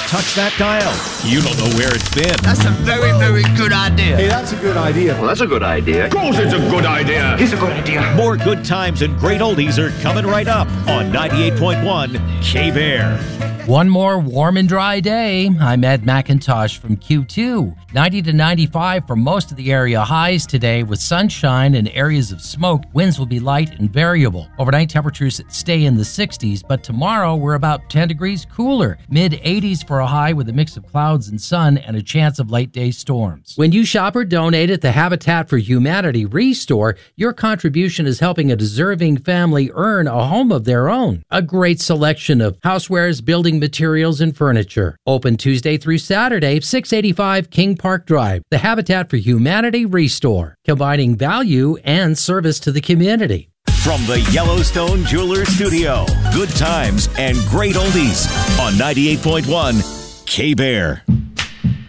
touch that dial. You don't know where it's been. That's a very, very good idea. Hey, that's a good idea. Well, that's a good idea. Of course it's a good idea. It's a good idea. More good times and great oldies are coming right up on 98.1 K-Bear. One more warm and dry day. I'm Ed McIntosh from Q2. 90 to 95 for most of the area highs today with sunshine and areas of smoke. Winds will be light and variable. Overnight temperatures stay in the 60s, but tomorrow we're about 10 degrees cooler. Mid-80s for a high with a mix of clouds and sun and a chance of late day storms. When you shop or donate at the Habitat for Humanity Restore, your contribution is helping a deserving family earn a home of their own. A great selection of housewares, building materials, and furniture. Open Tuesday through Saturday, 685 King Park Drive. The Habitat for Humanity Restore, combining value and service to the community. From the Yellowstone Jewelers Studio, good times and great oldies on 98.1 K-Bear.